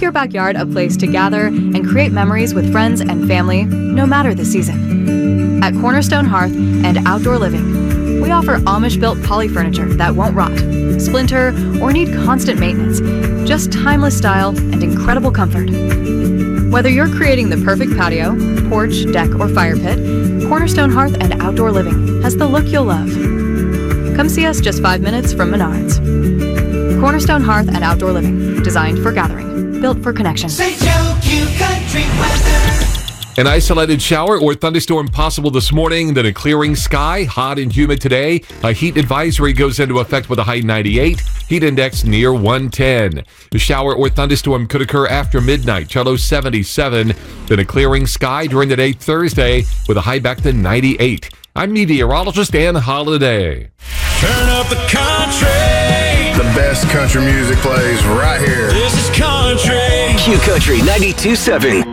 your backyard a place to gather and create memories with friends and family, no matter the season. At Cornerstone Hearth and Outdoor Living, we offer Amish-built poly furniture that won't rot, splinter, or need constant maintenance. Just timeless style and incredible comfort. Whether you're creating the perfect patio, porch, deck, or fire pit, Cornerstone Hearth and Outdoor Living has the look you'll love. Come see us just 5 minutes from Menards. Cornerstone Hearth and Outdoor Living, designed for gathering, built for connection. St. Joe Q Country weather. An isolated shower or thunderstorm possible this morning, then a clearing sky, hot and humid today. A heat advisory goes into effect with a high 98, heat index near 110. A shower or thunderstorm could occur after midnight, low 77. Then a clearing sky during the day Thursday with a high back to 98. I'm meteorologist Dan Holiday. Turn up the country. The best country music plays right here. This is country. Q Country 92.7.